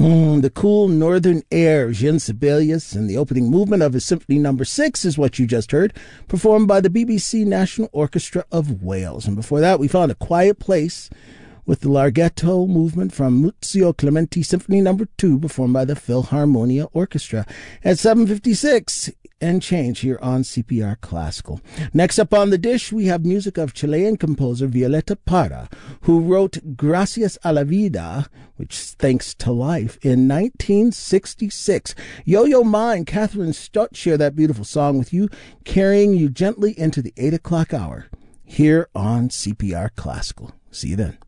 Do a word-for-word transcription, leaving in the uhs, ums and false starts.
Mm, the cool northern air of Jean Sibelius and the opening movement of his Symphony Number Six is what you just heard, performed by the B B C National Orchestra of Wales. And before that, we found A Quiet Place with the Larghetto movement from Muzio Clementi Symphony Number Two, performed by the Philharmonia Orchestra at seven fifty-six and change here on C P R Classical. Next up on the dish, we have music of Chilean composer Violeta Parra, who wrote Gracias a la Vida, which is Thanks to Life, in nineteen sixty-six. Yo-Yo Ma and Catherine Stutt share that beautiful song with you, carrying you gently into the eight o'clock hour here on C P R Classical. See you then.